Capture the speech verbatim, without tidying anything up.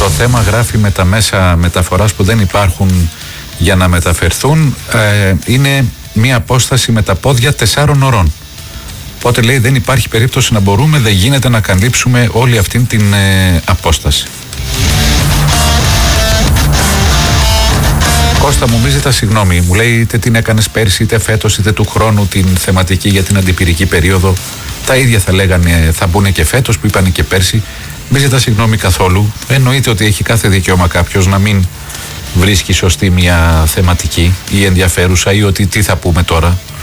Το θέμα, γράφει, με τα μέσα μεταφοράς που δεν υπάρχουν για να μεταφερθούν ε, είναι μια απόσταση με τα πόδια τεσσάρων ωρών. Οπότε λέει δεν υπάρχει περίπτωση να μπορούμε, δεν γίνεται να καλύψουμε όλη αυτή την ε, απόσταση. Κώστα μου, μη ζητά συγγνώμη. Μου λέει είτε την έκανες πέρσι, είτε φέτος, είτε του χρόνου την θεματική για την αντιπυρική περίοδο. Τα ίδια θα λέγανε, θα μπουν και φέτος που είπαν και πέρσι. Μη ζητά συγγνώμη καθόλου. Εννοείται ότι έχει κάθε δικαίωμα κάποιος να μην βρίσκει σωστή μια θεματική ή ενδιαφέρουσα ή ότι τι θα πούμε τώρα.